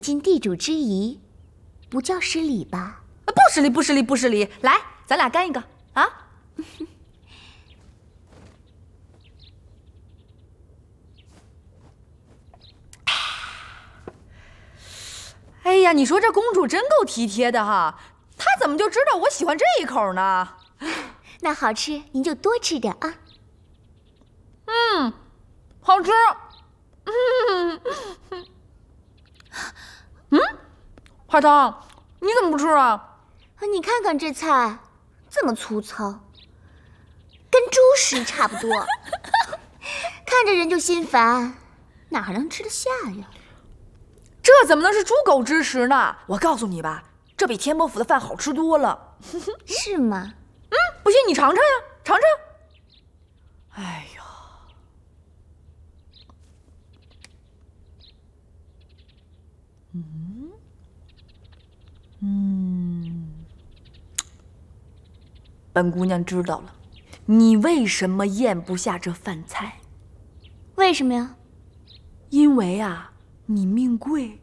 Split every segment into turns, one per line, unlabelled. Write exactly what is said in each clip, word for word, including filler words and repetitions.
尽地主之谊，不叫失礼吧？
不失礼，不失礼，不失礼。来，咱俩干一个啊！哎呀，你说这公主真够体贴的哈，她怎么就知道我喜欢这一口呢？
那好吃，您就多吃点啊。
嗯，好吃。嗯嗯，海棠，你怎么不吃啊？
你看看这菜，这么粗糙，跟猪食差不多，看着人就心烦，哪还能吃得下呀？
这怎么能是猪狗之食呢？我告诉你吧，这比天波府的饭好吃多了。
是吗？
嗯，不信你尝尝呀，尝尝。哎呀，嗯嗯，本姑娘知道了，你为什么咽不下这饭菜？
为什么呀？
因为啊，你命贵。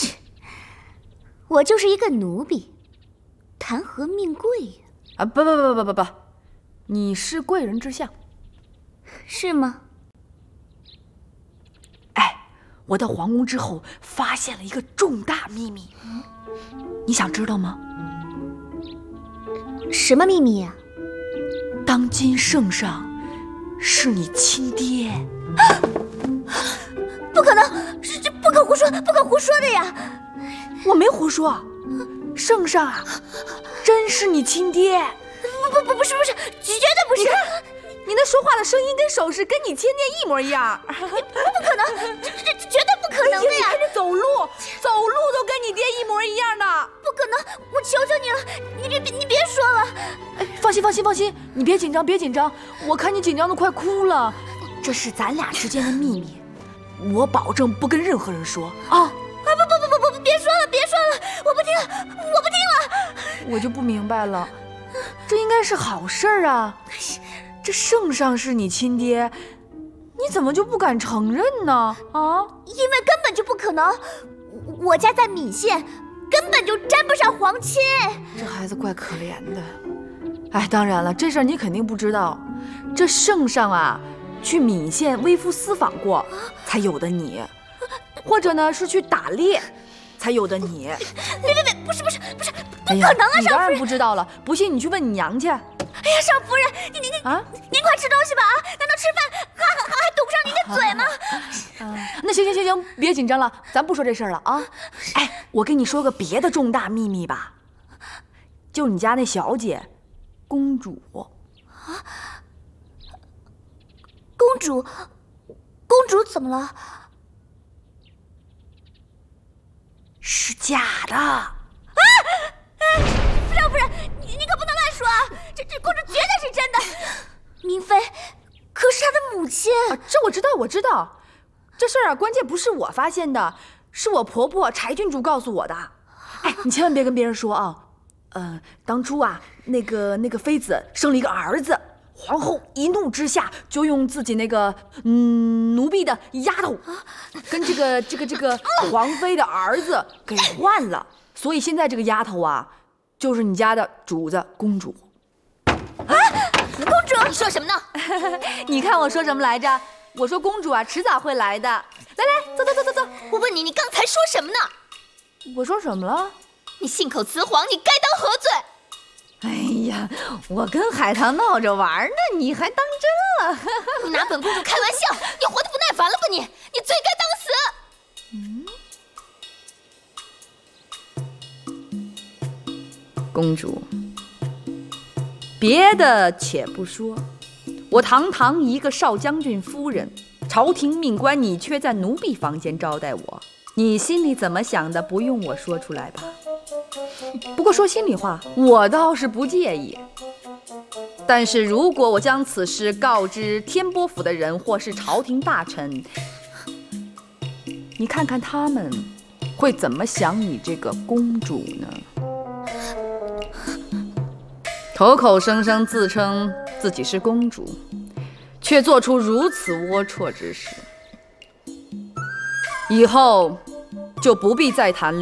我就是一个奴婢，谈何命贵呀？
啊，不不不不不不，你是贵人之相。
是吗？
哎，我到皇宫之后发现了一个重大秘密，你想知道吗？
什么秘密呀？
当今圣上是你亲爹。
不可能，这这不可胡说，不可胡说的呀！
我没胡说，圣上啊，真是你亲爹。
不不不，不是不是，绝对不是。
你那说话的声音跟手势跟你亲爹一模一样。
不可能，这这这绝对不可能的呀！
你看这走路，走路都跟你爹一模一样的。
不可能，我求求你了，你别你别说了。
哎，放心放心放心，你别紧张别紧张，我看你紧张的快哭了。这是咱俩之间的秘密，我保证不跟任何人说啊。
啊不不不不不，别说了别说了，我不听了我不听了。
我就不明白了，这应该是好事儿啊。这圣上是你亲爹，你怎么就不敢承认呢？啊，
因为根本就不可能，我家在岷县，根本就沾不上皇亲。
这孩子怪可怜的。哎，当然了，这事儿你肯定不知道，这圣上啊，去岷县微服私访过，才有的你。或者呢，是去打猎，才有的你。
别别别，不是不是不是，不可
哎呀
能啊！
你当然
少夫人
不知道了，不信你去问你娘去。
哎呀，少夫人，你你你
啊，
您快吃东西吧啊！难道吃饭还还还堵不上您的嘴吗？
啊，那行行行行，别紧张了，咱不说这事儿了啊。哎，我跟你说个别的重大秘密吧，就你家那小姐，公主。
啊，公主，公主怎么了？
是假的。
啊！哎，少夫人，你你可不能乱说啊！这这公主绝对是真的。明妃可是她的母亲。
啊，这我知道，我知道。这事儿啊，关键不是我发现的，是我婆婆柴郡主告诉我的。哎，你千万别跟别人说啊。呃，当初啊，那个那个妃子生了一个儿子，皇后一怒之下就用自己那个嗯奴婢的丫头，跟这个这个这个皇妃的儿子给换了，所以现在这个丫头啊，就是你家的主子公主。
啊，公主，你说什么呢？
你看我说什么来着？我说公主啊，迟早会来的。来来，走走走走走。
我问你，你刚才说什么呢？
我说什么了？
你信口雌黄，你该当何罪？
哎呀，我跟海棠闹着玩呢，你还当真了？
你拿本公主开玩笑，你活得不耐烦了吧你？你罪该当死。
嗯，公主，别的且不说，我堂堂一个少将军夫人，朝廷命官，你却在奴婢房间招待我，你心里怎么想的？不用我说出来吧。不过说心里话，我倒是不介意。但是如果我将此事告知天波府的人或是朝廷大臣，你看看他们会怎么想你这个公主呢？口口声声自称自己是公主，却做出如此龌龊之事，以后就不必再谈